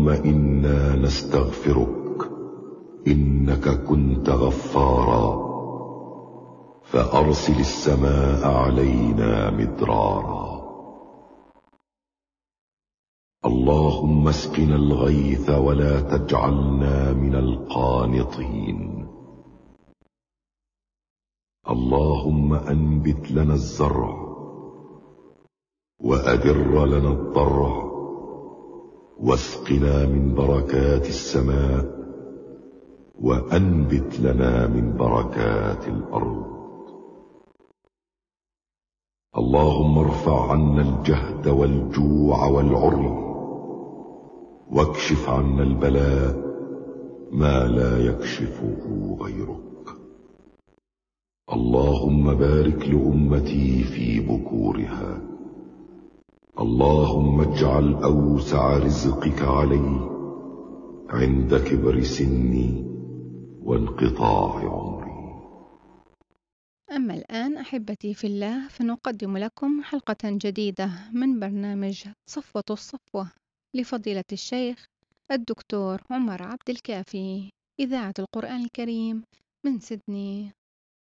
اللهم إنا نستغفرك إنك كنت غفارا فأرسل السماء علينا مدرارا. اللهم اسقنا الغيث ولا تجعلنا من القانطين. اللهم أنبت لنا الزرع وأدر لنا الضرع واسقنا من بركات السماء وأنبت لنا من بركات الأرض. اللهم ارفع عنا الجهد والجوع والعري واكشف عنا البلاء ما لا يكشفه غيرك. اللهم بارك لأمتي في بكورها. اللهم اجعل أوسع رزقك علي عند كبر سني وانقطاع عمري. أما الآن أحبتي في الله فنقدم لكم حلقة جديدة من برنامج صفوة الصفوة لفضيلة الشيخ الدكتور عمر عبد الكافي، إذاعة القرآن الكريم من سيدني